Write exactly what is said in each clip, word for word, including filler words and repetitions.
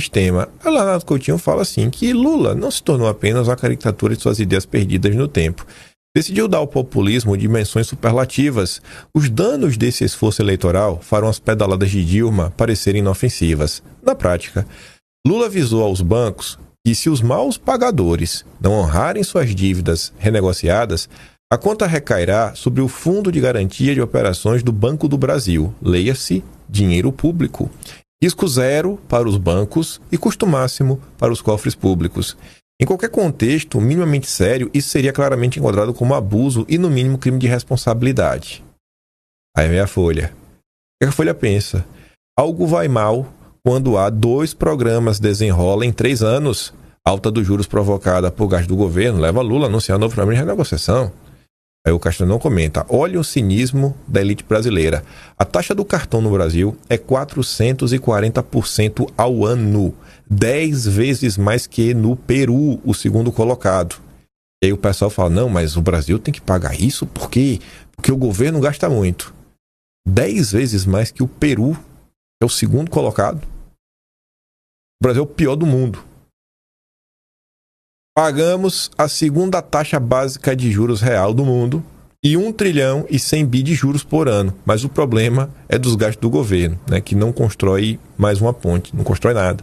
sistema. A Leonardo Coutinho fala assim, que Lula não se tornou apenas uma caricatura de suas ideias perdidas no tempo. Decidiu dar ao populismo dimensões superlativas. Os danos desse esforço eleitoral farão as pedaladas de Dilma parecerem inofensivas. Na prática, Lula avisou aos bancos que se os maus pagadores não honrarem suas dívidas renegociadas, a conta recairá sobre o Fundo de Garantia de Operações do Banco do Brasil, leia-se dinheiro público. Risco zero para os bancos e custo máximo para os cofres públicos. Em qualquer contexto minimamente sério, isso seria claramente enquadrado como abuso e, no mínimo, crime de responsabilidade. Aí vem a Folha. O que a Folha pensa? Algo vai mal quando há dois programas desenrola em três anos. Alta dos juros provocada por gasto do governo leva Lula a anunciar novo programa de renegociação. Aí o Castanhão comenta, olha o cinismo da elite brasileira. A taxa do cartão no Brasil é quatrocentos e quarenta por cento ao ano, dez vezes mais que no Peru, o segundo colocado. E aí o pessoal fala, não, mas o Brasil tem que pagar isso por quê? Porque o governo gasta muito. dez vezes mais que o Peru, que é o segundo colocado. O Brasil é o pior do mundo. Pagamos a segunda taxa básica de juros real do mundo e um trilhão e cem bi de juros por ano. Mas o problema é dos gastos do governo, né, que não constrói mais uma ponte, não constrói nada.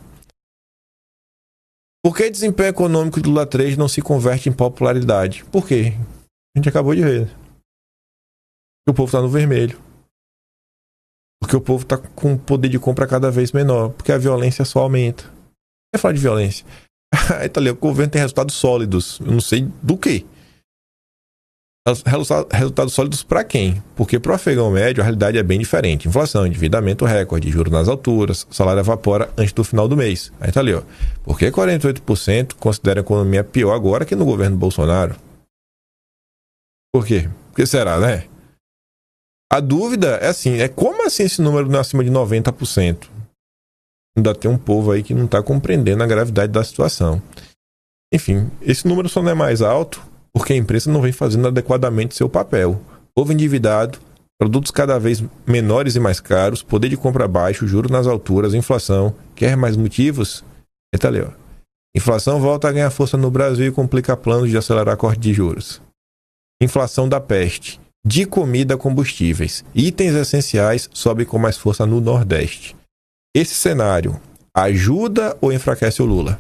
Por que desempenho econômico do Lula três não se converte em popularidade? Por quê? A gente acabou de ver. Porque o povo está no vermelho. Porque o povo está com um poder de compra cada vez menor. Porque a violência só aumenta. Quer falar de violência? Aí tá ali, o governo tem resultados sólidos. Eu não sei do quê. Resultados sólidos para quem? Porque para o afegão médio a realidade é bem diferente. Inflação, endividamento recorde, juros nas alturas, salário evapora antes do final do mês. Aí tá ali, ó. Por que quarenta e oito por cento considera a economia pior agora que no governo Bolsonaro? Por quê? Por que será, né? A dúvida é assim, é como assim esse número não é acima de noventa por cento? Ainda tem um povo aí que não está compreendendo a gravidade da situação. Enfim, esse número só não é mais alto porque a imprensa não vem fazendo adequadamente seu papel. Povo endividado, produtos cada vez menores e mais caros, poder de compra baixo, juros nas alturas, inflação. Quer mais motivos? Eita ali, ó. Inflação volta a ganhar força no Brasil e complica planos de acelerar corte de juros. Inflação da peste. De comida a combustíveis. Itens essenciais sobem com mais força no Nordeste. Esse cenário ajuda ou enfraquece o Lula?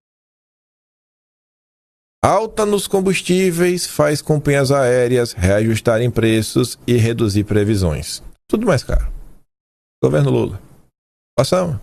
Alta nos combustíveis faz companhias aéreas reajustarem preços e reduzir previsões. Tudo mais caro. Governo Lula. Passamos.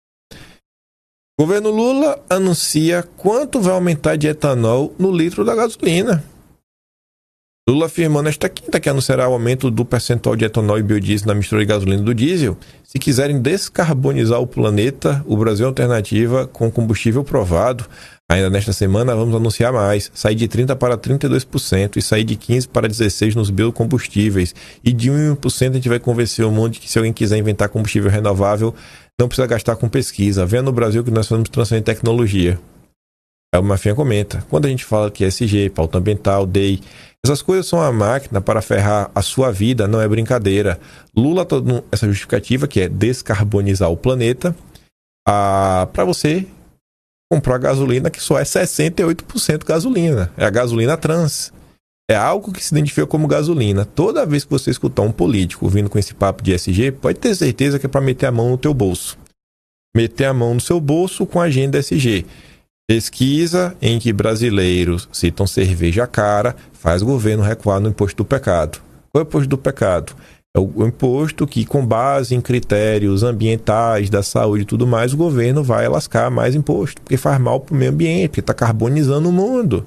Governo Lula anuncia quanto vai aumentar de etanol no litro da gasolina. Lula afirmou nesta quinta que anunciará o aumento do percentual de etanol e biodiesel na mistura de gasolina do diesel. Se quiserem descarbonizar o planeta, o Brasil é alternativa com combustível provado. Ainda nesta semana vamos anunciar mais. Sair de trinta por cento para trinta e dois por cento e sair de quinze por cento para dezesseis por cento nos biocombustíveis. E de um por cento a gente vai convencer o mundo de que se alguém quiser inventar combustível renovável, não precisa gastar com pesquisa. Venha no Brasil que nós fazemos transição em tecnologia. Aí o Mafinha comenta. Quando a gente fala que é E S G, pauta ambiental, D E I... essas coisas são a máquina para ferrar a sua vida, não é brincadeira. Lula tá dando essa justificativa que é descarbonizar o planeta para você comprar gasolina que só é sessenta e oito por cento gasolina. É a gasolina trans. É algo que se identifica como gasolina. Toda vez que você escutar um político vindo com esse papo de E S G, pode ter certeza que é para meter a mão no teu bolso. Meter a mão no seu bolso com a agenda E S G. Pesquisa em que brasileiros citam cerveja cara faz o governo recuar no imposto do pecado. Qual é o imposto do pecado? É o imposto que, com base em critérios ambientais, da saúde e tudo mais, o governo vai lascar mais imposto, porque faz mal para o meio ambiente, porque está carbonizando o mundo.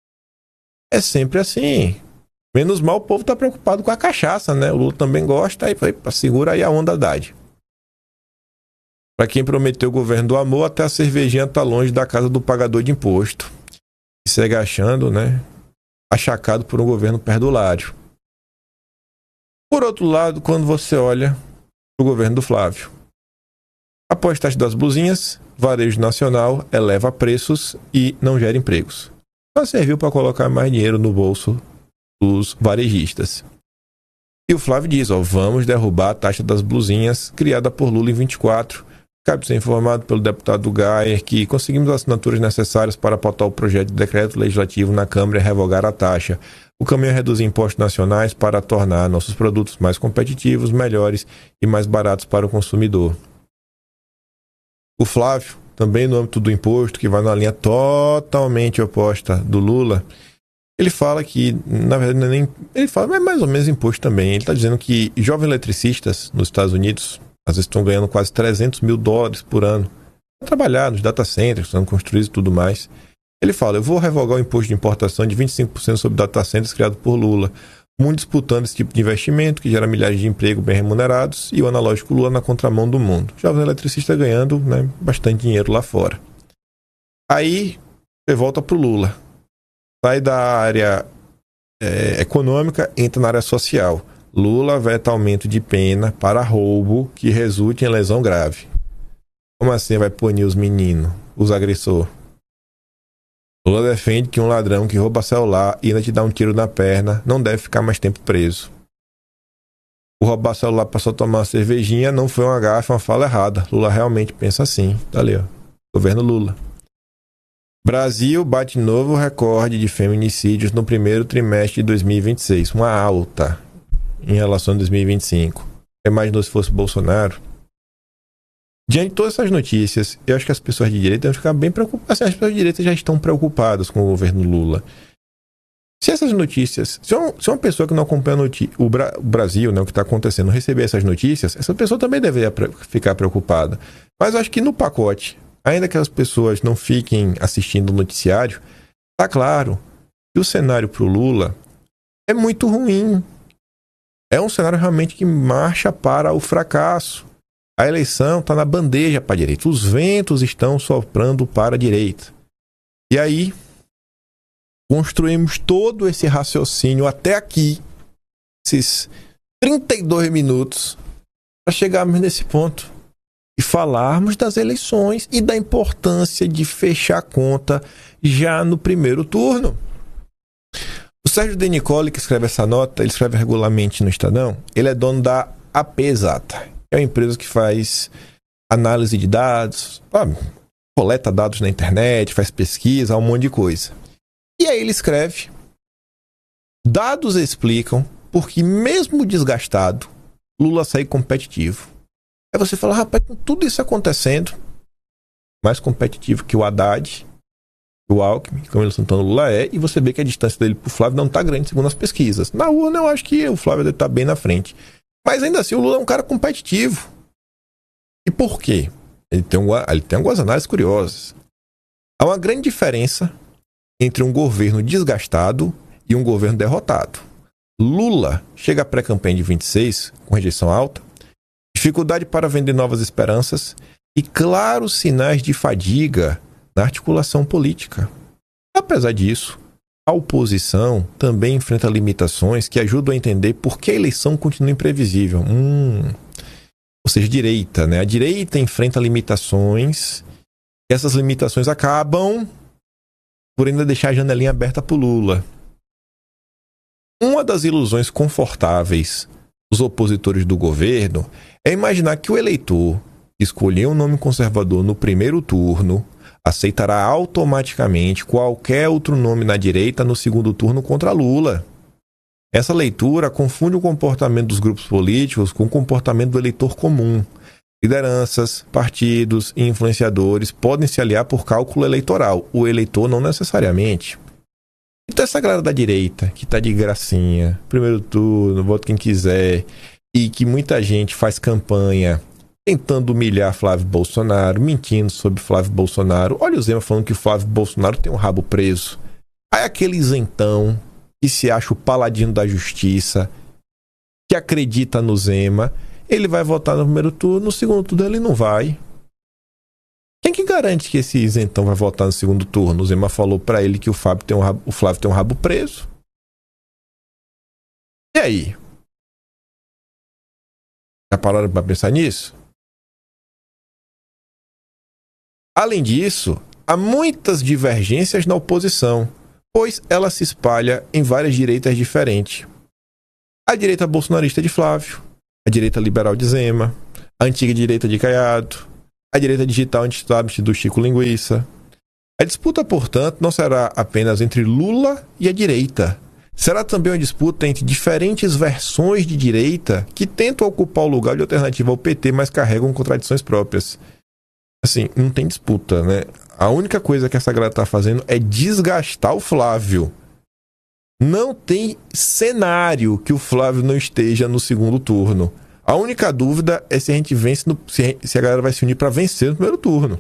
É sempre assim. Menos mal o povo está preocupado com a cachaça, né? O Lula também gosta, aí segura aí a onda Haddad. Para quem prometeu o governo do amor, até a cervejinha está longe da casa do pagador de imposto. E segue achando, né? Achacado por um governo perdulário. Por outro lado, quando você olha para o governo do Flávio, após taxa das blusinhas, varejo nacional eleva preços e não gera empregos. Só serviu para colocar mais dinheiro no bolso dos varejistas. E o Flávio diz, ó, vamos derrubar a taxa das blusinhas criada por Lula em vinte e quatro. Cabe ser informado pelo deputado Gayer que conseguimos as assinaturas necessárias para pautar o projeto de decreto legislativo na Câmara e revogar a taxa. O caminho é reduzir impostos nacionais para tornar nossos produtos mais competitivos, melhores e mais baratos para o consumidor. O Flávio, também no âmbito do imposto, que vai na linha totalmente oposta do Lula, ele fala que, na verdade, não é nem, ele fala, é mais ou menos imposto também. Ele está dizendo que jovens eletricistas nos Estados Unidos, às vezes estão ganhando quase trezentos mil dólares por ano para trabalhar nos data centers, sendo construídos e tudo mais. Ele fala, eu vou revogar o imposto de importação de vinte e cinco por cento sobre data centers criado por Lula, muito disputando esse tipo de investimento que gera milhares de empregos bem remunerados e o analógico Lula na contramão do mundo. Jovem eletricista ganhando, né, bastante dinheiro lá fora. Aí, você volta para o Lula. Sai da área é, econômica, entra na área social. Lula veta aumento de pena para roubo que resulte em lesão grave. Como assim vai punir os meninos, os agressores? Lula defende que um ladrão que rouba celular e ainda te dá um tiro na perna não deve ficar mais tempo preso. O roubar celular para só tomar uma cervejinha não foi uma gafe, uma fala errada. Lula realmente pensa assim. Tá ali, ó. Governo Lula. Brasil bate novo recorde de feminicídios no primeiro trimestre de dois mil e vinte e seis. Uma alta em relação a dois mil e vinte e cinco. Imaginou se fosse Bolsonaro? Diante de todas essas notícias, eu acho que as pessoas de direita vão ficar bem preocupadas. As pessoas de direita já estão preocupadas com o governo Lula. Se essas notícias... Se uma, se uma pessoa que não acompanha o, Bra, o Brasil, né, o que está acontecendo, receber essas notícias, essa pessoa também deveria pre, ficar preocupada. Mas eu acho que no pacote, ainda que as pessoas não fiquem assistindo o noticiário, está claro que o cenário para o Lula é muito ruim. É um cenário realmente que marcha para o fracasso. A eleição está na bandeja para a direita. Os ventos estão soprando para a direita. E aí, construímos todo esse raciocínio até aqui, esses trinta e dois minutos, para chegarmos nesse ponto e falarmos das eleições e da importância de fechar a conta já no primeiro turno. O Sérgio De Nicoli, que escreve essa nota, ele escreve regularmente no Estadão, ele é dono da A P Exata. É uma empresa que faz análise de dados, coleta dados na internet, faz pesquisa, um monte de coisa. E aí ele escreve: dados explicam porque mesmo desgastado, Lula sai competitivo. Aí você fala, rapaz, com tudo isso acontecendo, mais competitivo que o Haddad, o Alckmin, Camilo Santana, Lula é, e você vê que a distância dele pro Flávio não tá grande, segundo as pesquisas. Na urna eu acho que o Flávio deve estar bem na frente. Mas ainda assim o Lula é um cara competitivo. E por quê? Ele tem, um, ele tem algumas análises curiosas. Há uma grande diferença entre um governo desgastado e um governo derrotado. Lula chega à pré-campanha de vinte e seis com rejeição alta, dificuldade para vender novas esperanças e claros sinais de fadiga na articulação política. Apesar disso, a oposição também enfrenta limitações que ajudam a entender por que a eleição continua imprevisível. Hum, ou seja, direita, né? A direita enfrenta limitações e essas limitações acabam por ainda deixar a janelinha aberta para o Lula. Uma das ilusões confortáveis dos opositores do governo é imaginar que o eleitor que escolheu um nome conservador no primeiro turno aceitará automaticamente qualquer outro nome na direita no segundo turno contra Lula. Essa leitura confunde o comportamento dos grupos políticos com o comportamento do eleitor comum. Lideranças, partidos e influenciadores podem se aliar por cálculo eleitoral, o eleitor não necessariamente. Então essa galera da direita, que está de gracinha, primeiro turno, voto quem quiser, e que muita gente faz campanha tentando humilhar Flávio Bolsonaro, mentindo sobre Flávio Bolsonaro. Olha o Zema falando que o Flávio Bolsonaro tem um rabo preso. Aí aquele isentão que se acha o paladino da justiça, que acredita no Zema, ele vai votar no primeiro turno, no segundo turno ele não vai. Quem que garante que esse isentão vai votar no segundo turno? O Zema falou pra ele que o, Fábio tem um rabo, o Flávio tem um rabo preso. E aí? Já pararam pra pensar nisso? Além disso, há muitas divergências na oposição, pois ela se espalha em várias direitas diferentes. A direita bolsonarista de Flávio, a direita liberal de Zema, a antiga direita de Caiado, A direita digital anti-establishment do Chico Linguiça. A disputa, portanto, não será apenas entre Lula e a direita. Será também uma disputa entre diferentes versões de direita que tentam ocupar o lugar de alternativa ao P T, mas carregam contradições próprias. Assim, não tem disputa, né? A única coisa que essa galera tá fazendo é desgastar o Flávio. Não tem cenário que o Flávio não esteja no segundo turno. A única dúvida é se a gente vence, no, se, se a galera vai se unir para vencer no primeiro turno.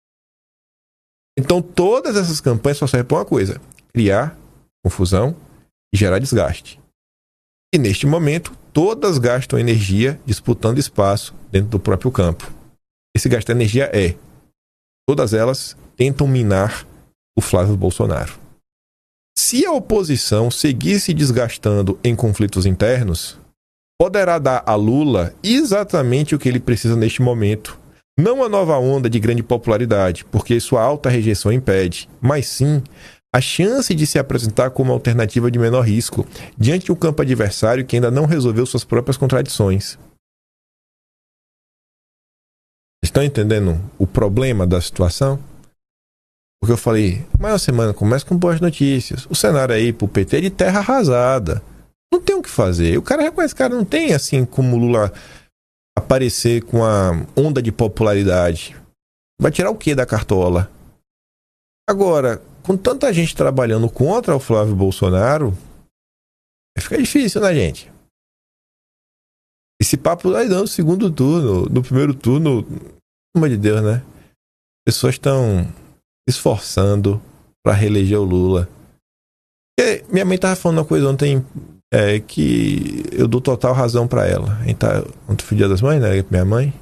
Então todas essas campanhas só servem para uma coisa: criar confusão e gerar desgaste. E neste momento, todas gastam energia disputando espaço dentro do próprio campo. Esse gasto de energia é, todas elas tentam minar o Flávio Bolsonaro. Se a oposição seguir se desgastando em conflitos internos, poderá dar a Lula exatamente o que ele precisa neste momento. Não uma nova onda de grande popularidade, porque sua alta rejeição impede, mas sim a chance de se apresentar como alternativa de menor risco, diante de um campo adversário que ainda não resolveu suas próprias contradições. Estão entendendo o problema da situação? Porque eu falei, mais uma semana começa com boas notícias. O cenário aí pro P T é de terra arrasada. Não tem o que fazer. O cara reconhece, cara, não tem assim como o Lula aparecer com a onda de popularidade. Vai tirar o que da cartola? Agora, com tanta gente trabalhando contra o Flávio Bolsonaro, vai ficar difícil, né, gente? Esse papo aí no segundo turno, no primeiro turno, pelo amor de Deus, né? Pessoas estão esforçando para reeleger o Lula. E minha mãe tava falando uma coisa ontem é, que eu dou total razão para ela. A gente tá, ontem foi dia das mães, né? Minha mãe.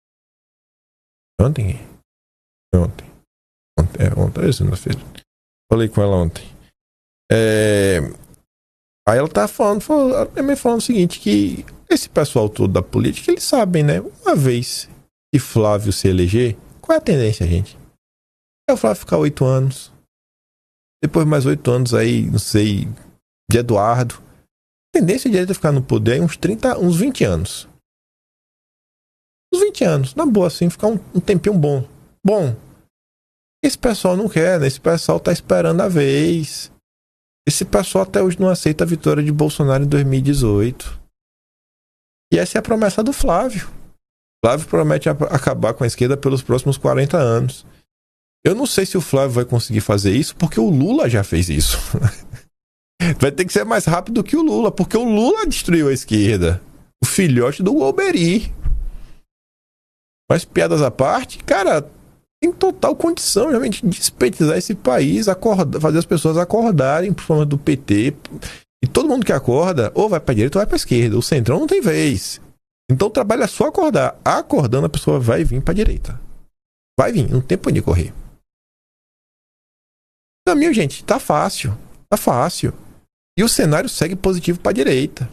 Ontem? Ontem. Ontem, é, ontem, é segunda-feira. Falei com ela ontem. É, aí ela tava falando, falou, a minha mãe falando o seguinte, que esse pessoal todo da política, eles sabem, né? Uma vez que Flávio se eleger, qual é a tendência, gente? É o Flávio ficar oito anos. Depois mais oito anos aí, não sei, de Eduardo. A tendência de ele ficar no poder é uns trinta, uns vinte anos. Uns vinte anos, na boa, assim, ficar um, um tempinho bom. Bom, esse pessoal não quer, né? Esse pessoal tá esperando a vez. Esse pessoal até hoje não aceita a vitória de Bolsonaro em dois mil e dezoito. E essa é a promessa do Flávio. Flávio promete acabar com a esquerda pelos próximos quarenta anos. Eu não sei se o Flávio vai conseguir fazer isso, porque o Lula já fez isso. Vai ter que ser mais rápido que o Lula, porque o Lula destruiu a esquerda. O filhote do Golbery. Mas piadas à parte, cara, tem total condição realmente de despetizar esse país, acordar, fazer as pessoas acordarem por forma do P T. E todo mundo que acorda, ou vai pra direita ou vai pra esquerda. O centrão não tem vez. Então o trabalho é só acordar. Acordando, a pessoa vai vir pra direita. Vai vir, não tem pra onde correr. Caminho, gente, tá fácil. Tá fácil. E o cenário segue positivo pra direita.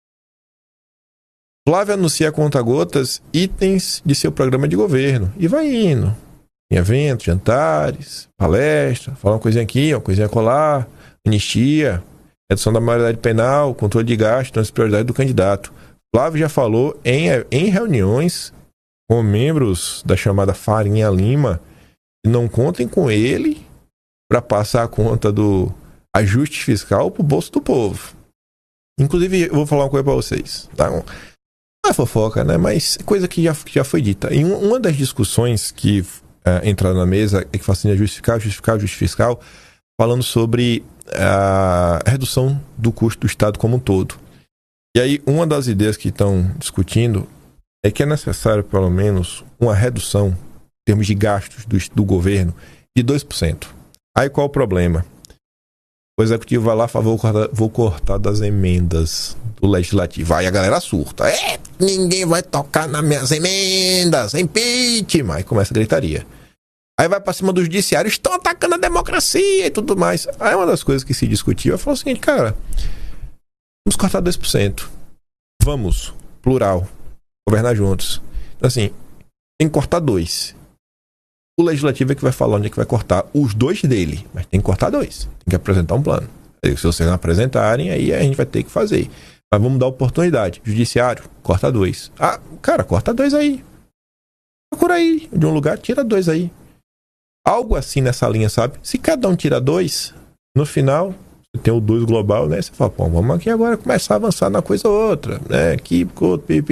Flávio anuncia a conta-gotas itens de seu programa de governo. E vai indo. Em eventos, jantares, palestra, fala uma coisinha aqui, uma coisinha colar, anistia, redução da maioridade penal, controle de gasto, nas prioridades do candidato. Flávio já falou em, em reuniões com membros da chamada Farinha Lima que não contem com ele para passar a conta do ajuste fiscal pro bolso do povo. Inclusive, eu vou falar uma coisa para vocês. Tá? Não é fofoca, né? Mas coisa que já, que já foi dita. Em uma das discussões que uh, entraram na mesa é que fala assim, ajuste fiscal, ajuste fiscal, ajuste fiscal, falando sobre a redução do custo do Estado como um todo. E aí, uma das ideias que estão discutindo é que é necessário, pelo menos, uma redução em termos de gastos do, do governo de dois por cento. Aí qual o problema? O executivo vai lá e fala, vou cortar, vou cortar das emendas do legislativo. Aí a galera surta. É, ninguém vai tocar nas minhas emendas, impeachment. Aí começa a gritaria. Aí vai pra cima do judiciário, estão atacando a democracia e tudo mais. Aí uma das coisas que se discutiu, eu falo o seguinte, cara, vamos cortar dois por cento. Vamos, plural, governar juntos. Então, assim, tem que cortar dois. O legislativo é que vai falar onde é que vai cortar os dois dele, mas tem que cortar dois. Tem que apresentar um plano. Se vocês não apresentarem, aí a gente vai ter que fazer. Mas vamos dar oportunidade. Judiciário, corta dois. Ah, cara, corta dois aí. Procura aí de um lugar, tira dois aí. Algo assim nessa linha, sabe? Se cada um tira dois, no final, você tem o dois global, né? Você fala, pô, vamos aqui agora começar a avançar na coisa outra, né? Aqui,